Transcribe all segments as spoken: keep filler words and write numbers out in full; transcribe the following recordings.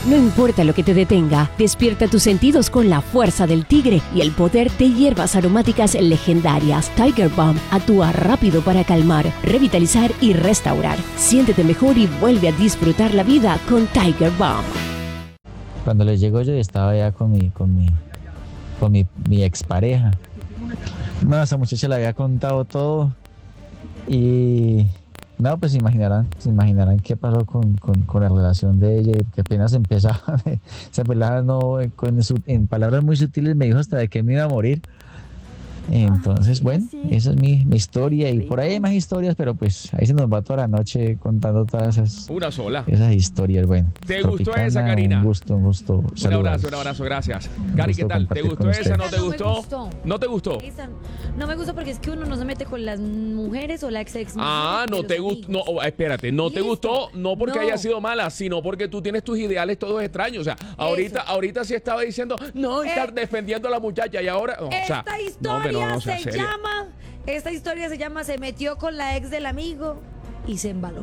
No importa lo que te detenga, despierta tus sentidos con la fuerza del tigre y el poder de hierbas aromáticas legendarias. Tiger Balm actúa rápido para calmar, revitalizar y restaurar. Siéntete mejor y vuelve a disfrutar la vida con Tiger Balm. Cuando les llegó yo estaba ya con mi, con mi, con mi, mi expareja. No, esa muchacha le había contado todo y no, pues se imaginarán, se imaginarán qué pasó con, con, con la relación de ella, que apenas empezaba, esa pelada no, con su, en palabras muy sutiles me dijo hasta de que me iba a morir. Entonces, bueno, esa es mi, mi historia y por ahí hay más historias, pero pues ahí se nos va toda la noche contando todas esas, Una sola. esas historias. Bueno, ¿Te gustó esa, Karina? Un gusto, un gusto. Un abrazo, un abrazo, gracias. Cari, ¿qué tal? ¿Te gustó esa? ¿No te gustó? ¿No te gustó? Esa no me gustó porque es que uno no se mete con las mujeres o la ex ex. Ah, no te gustó. No, oh, espérate, no te gustó, no porque No. haya sido mala, sino porque tú tienes tus ideales todos extraños. O sea, ahorita, ahorita sí estaba diciendo, no, estar Eh, defendiendo a la muchacha y ahora. No, o sea, Esta no, historia hombre, no, no, sea se seria. llama, esta historia se llama Se metió con la ex del amigo y se embaló.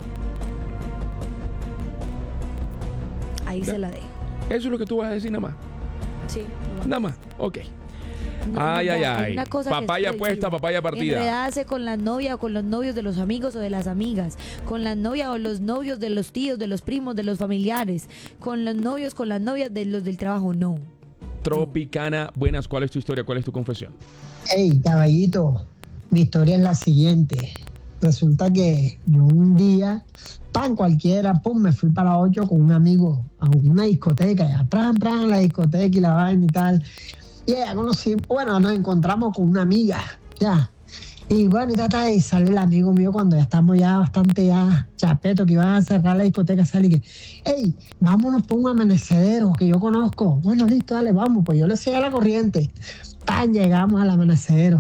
Ahí se la dejo. Eso es lo que tú vas a decir nada más. Sí. no. Nada más, ok. No, Ay, no, ay, no, ay. es una cosa que Papaya estoy puesta, diciendo. papaya partida. Enredarse con la novia o con los novios de los amigos o de las amigas, con la novia o los novios de los tíos, de los primos, de los familiares, con los novios, con las novias de los del trabajo, no. Tropicana, buenas, ¿cuál es tu historia? ¿Cuál es tu confesión? Hey, caballito, mi historia es la siguiente. Resulta que yo un día, pan cualquiera, pum, me fui para ocho con un amigo a una discoteca, ya, pran, pran, la discoteca y la vaina y tal. Y ya conocí, bueno, nos encontramos con una amiga, ya. Y bueno, y, tata, y sale el amigo mío cuando ya estamos ya bastante ya chapeto, que iban a cerrar la discoteca, sale y que, hey, vámonos por un amanecedero que yo conozco. Bueno, listo, dale, vamos, pues yo le seguí a la corriente. Pan, llegamos al amanecedero.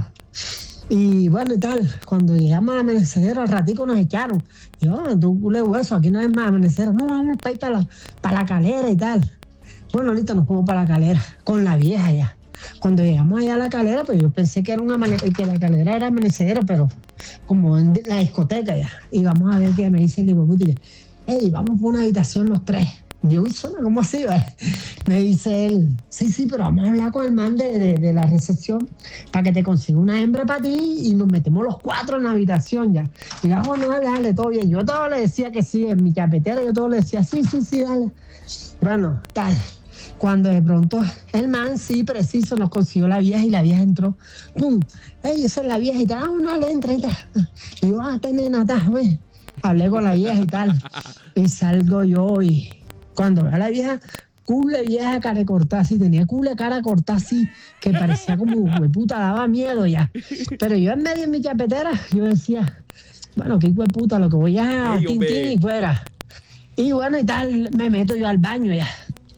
Y bueno, y tal, cuando llegamos al amanecedero, al ratico nos echaron. Y yo, oh, tú culé hueso, aquí no hay más amanecedero. No, vamos para ir para la, para la calera y tal. Bueno, ahorita nos fuimos para la calera, con la vieja ya. Cuando llegamos allá a la calera, pues yo pensé que era una amanecedero, que la calera era amanecedero, pero como en la discoteca ya. Y vamos a ver qué me dice el hijo puti, hey, vamos por una habitación los tres. Yo, ¿cómo así? ¿Vale? Me dice él, sí, sí, pero vamos a hablar con el man de, de, de la recepción para que te consiga una hembra para ti y nos metemos los cuatro en la habitación ya. Y yo, bueno, dale, dale, todo bien. Yo todo le decía que sí, en mi chapetera yo todo le decía, sí, sí, sí, dale. Bueno, tal. Cuando de pronto el man, sí, preciso, nos consiguió la vieja y la vieja entró. ¡Pum! ¡Ey, esa es la vieja! Y tal, ah, no, le entra y tal. Y yo, ah, ten, nena, tal, güey. Hablé con la vieja y tal. Y salgo yo y cuando veo a la vieja, cule vieja cara cortada así, tenía cule cara cortada así, que parecía como, güey, puta, daba miedo ya. Pero yo en medio de mi chapetera, yo decía, bueno, qué güey puta, lo que voy a Ey, tintín y fuera. Y bueno, y tal, me meto yo al baño ya.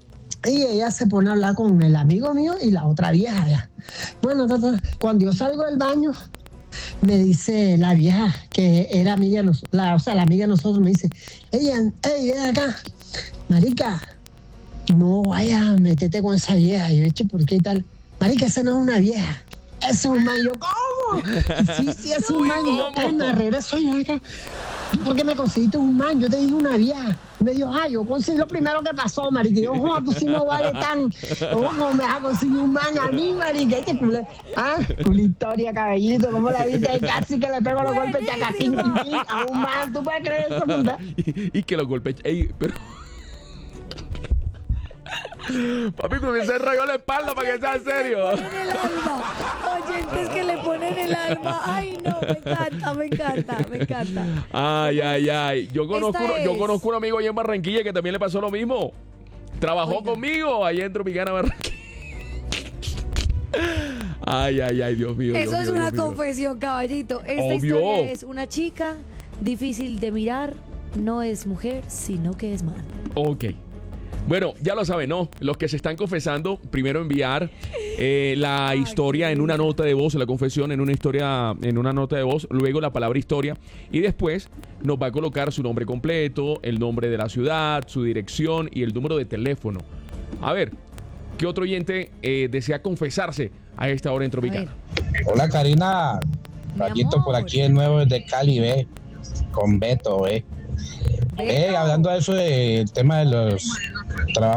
Y ella se pone a hablar con el amigo mío y la otra vieja ya. Bueno, tata, cuando yo salgo del baño, me dice la vieja, que era amiga de nosotros, la, o sea, la amiga de nosotros, me dice, ella, ey, ven acá, marica, no vaya, métete con esa vieja. Y yo, che, ¿por qué y tal? Marica, esa no es una vieja, es un man. Yo, ¿cómo? Sí, sí, es un man. Y yo, ay, me regreso yo acá. ¿Por qué me conseguiste un man? Yo te dije una vieja. Y me dijo, ay, yo conseguí lo primero que pasó, marica. Y yo, oh, tú sí no vale tan. ¿Cómo me vas a conseguir un man a mí, marica? ¿Qué culé? Ah, una historia, caballito. ¿Cómo la viste? Ahí casi que le pego los golpes chacatín, a un man. ¿Tú puedes creer eso, puta? y, y que los golpes. Ey, pero. Papi, me hubiese rayado la espalda para que sea serio. El alma. Oyentes que le ponen el alma. Ay, no, me encanta, me encanta, me encanta. Ay, ay, ay. Yo conozco, Esta yo es- conozco un amigo allá en Barranquilla que también le pasó lo mismo. Trabajó Oiga. conmigo allá en Tropicana, Barranquilla. Ay, ay, ay, Dios mío. Eso Dios es mío, una Dios mío. confesión, caballito. Esta Obvio. historia es una chica difícil de mirar. No es mujer, sino que es man. Ok. Bueno, ya lo saben, ¿no? Los que se están confesando, primero enviar eh, la historia en una nota de voz, la confesión en una historia, en una nota de voz, luego la palabra historia, y después nos va a colocar su nombre completo, el nombre de la ciudad, su dirección y el número de teléfono. A ver, ¿qué otro oyente eh, desea confesarse a esta hora en Tropicana? Hola Karina, Mi Rayito por amor. aquí de nuevo desde Cali, ve, con Beto, ve. Eh, hablando de eso del tema de los trabajos